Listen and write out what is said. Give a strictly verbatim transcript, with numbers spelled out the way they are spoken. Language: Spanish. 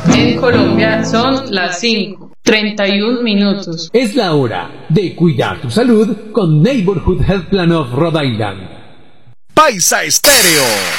En Colombia son las cinco, treinta y un minutos. Es la hora de cuidar tu salud con Neighborhood Health Plan of Rhode Island. Paisa Estéreo.